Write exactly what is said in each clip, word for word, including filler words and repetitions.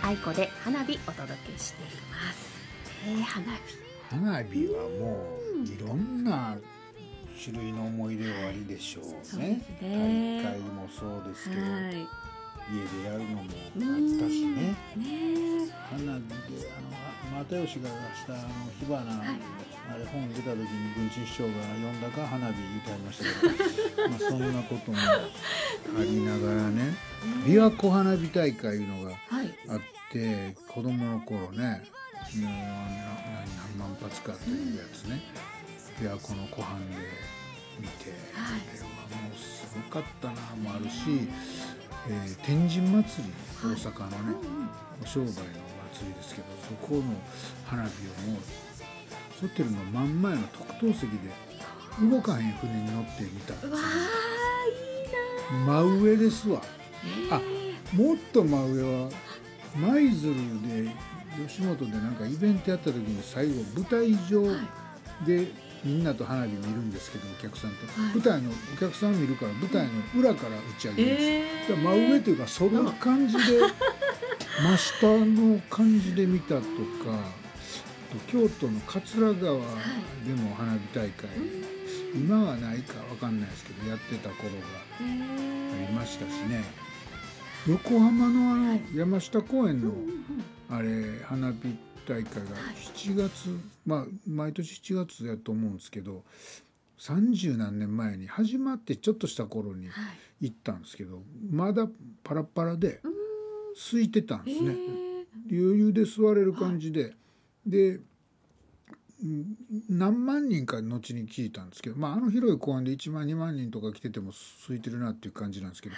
愛子で花火お届けしています。えー、花火花火はもういろんな種類の思い出はありでしょうね。 そうですね。 大会もそうですけど、 はい、 家でやるのもあったしね。 ね花火であの又吉が出したあの火花、はい、あれ本出た時に文珍師匠が呼んだか花火言ってありましたけどまあそんなこともありながらね琵琶湖花火大会いうのがあって、はい、子供の頃ねもう何万発かっていうやつね、琵琶湖の湖畔で見て、はい、あれはもうすごかったなもあるし、えー、天神祭り大阪のね、はい、商売の祭りですけどそこの花火をもうホテルの真ん前の特等席で動かへん船に乗って見たんですよ。 わーいいな真上ですわ、 えー、 あもっと真上は舞鶴で吉本でなんかイベントやった時に最後舞台上でみんなと花火見るんですけどお客さんと、はい、舞台のお客さん見るから舞台の裏から打ち上げるんです、えー、真上というかその感じで真下の感じで見たとか京都の桂川でも花火大会、はい、今はないか分かんないですけどやってた頃がありましたしね、横浜のあの山下公園のあれ花火大会がしちがつ、まあ毎年しちがつやと思うんですけどさんじゅうなんねんまえに始まってちょっとした頃に行ったんですけどまだパラパラで空いてたんですね、余裕で座れる感じで、で何万人か後に聞いたんですけど、まあ、あの広い公園でいちまんにまん人とか来てても空いてるなっていう感じなんですけど、はい、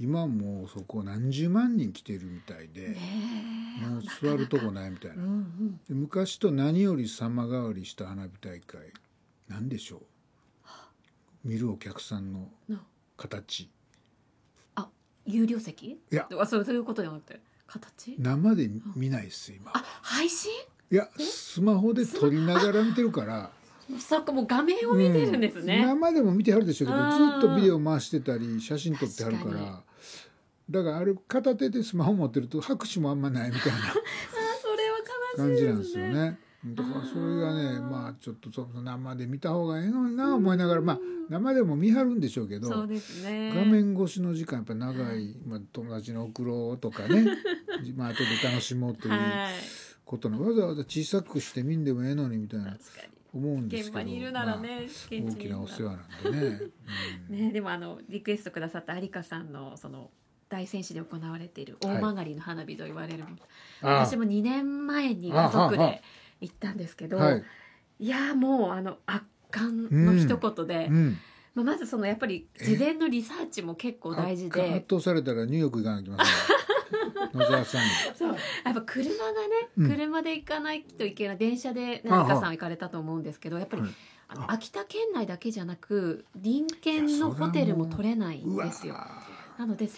今もうそこ何十万人来てるみたいで、もう座るとこないみたいな、うんうん、で昔と何より様変わりした花火大会なんでしょう、見るお客さんの形、 あ有料席いやそういうことじゃなくて形生で見ないです今、 あ配信いやスマホで撮りながら見てるからそっかもう画面を見てるんですね、 うん、生でも見てはるでしょうけどずっとビデオ回してたり写真撮ってはるからだからあれ片手でスマホ持ってると拍手もあんまないみたいなあそれは悲しいですね感じなんですよね。だからそれがねまあちょっとその生で見た方がええのにな思いながら、まあ生でも見はるんでしょうけどそうですね、 画面越しの時間やっぱ長い、まあ、友達の送ろうとかねまあ後で楽しもうということのわざわざ小さくして見んでもええのにみたいな思うんですけど、 現場にいるならね、 まあ、大きなお世話なんでね、 うん、ねでもあのリクエストくださった有香さんのその大仙市で行われている大曲の花火と言われるもの、はい、私もにねんまえに家族で行ったんですけど、はい、いやもうあの圧巻の一言で、うんうんまあ、まずそのやっぱり事前のリサーチも結構大事で、 圧倒されたらニューヨーク行かなきゃいけません野沢さんにそうやっぱ車がね、うん、車で行かないといけない電車で成香さん行かれたと思うんですけどやっぱり、はい、あの秋田県内だけじゃなく隣県のホテルも取れないんですよ。なので